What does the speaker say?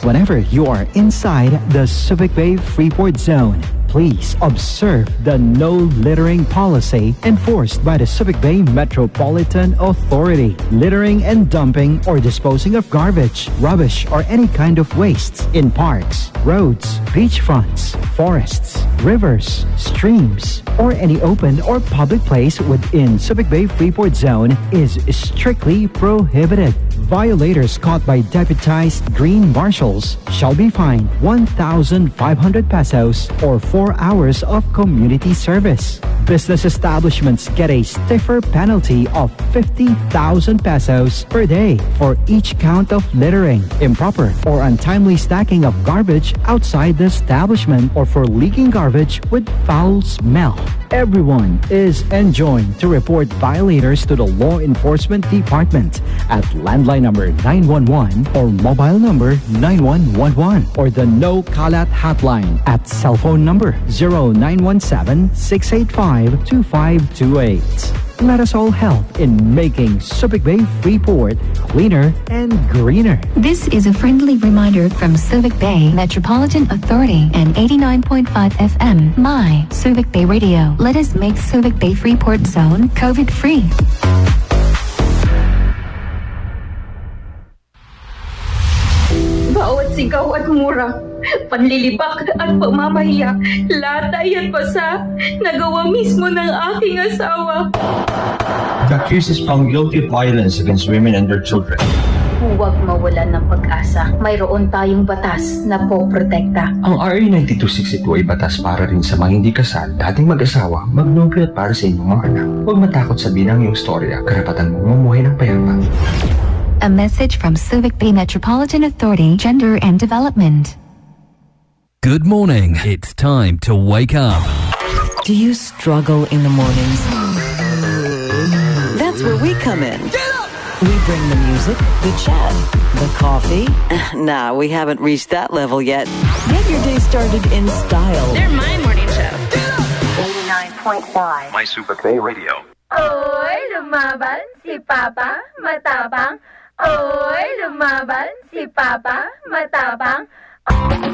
Whenever you are inside the Subic Bay Freeport Zone, please observe the no littering policy enforced by the Subic Bay Metropolitan Authority. Littering and dumping or disposing of garbage, rubbish, or any kind of wastes in parks, roads, beachfronts, forests, rivers, streams, or any open or public place within Subic Bay Freeport Zone is strictly prohibited. Violators caught by deputized green marshals shall be fined 1,500 pesos or 4 hours of community service. Business establishments get a stiffer penalty of 50,000 pesos per day for each count of littering, improper or untimely stacking of garbage outside the establishment, or for leaking garbage with foul smell. Everyone is enjoined to report violators to the Law Enforcement Department at landline number 911 or mobile number 9111, or the No Kalat hotline at cell phone number 0917-685-2528. Let us all help in making Subic Bay Freeport cleaner and greener. This is a friendly reminder from Subic Bay Metropolitan Authority and 89.5 FM, My Subic Bay Radio. Let us make Subic Bay Freeport Zone COVID-free. Bawat sigaw at mura, panlilibak at pamamahiya, lahat ay at basa, nagawa mismo ng aking asawa. The accused is found guilty of violence against women and their children. Huwag mawalan ng pag-asa. Mayroon tayong batas na poprotekta. Ang RA 9262 ay batas para rin sa mga hindi kasal, dating mag-asawa, magnobyo at para sa inyong mga anak. Huwag matakot sabihin ang iyong storya, karapatan mong mamuhay ng payapa. A message from Subic Bay Metropolitan Authority, Gender and Development. Good morning. It's time to wake up. Do you struggle in the mornings? That's where we come in. Get up! We bring the music, the chat, the coffee. Nah, we haven't reached that level yet. Get your day started in style. They're my morning show. 89.5 My Subic Bay Radio. Oy, lumaban si Papa, matapang. Oy, lumaban si Papa, matapang.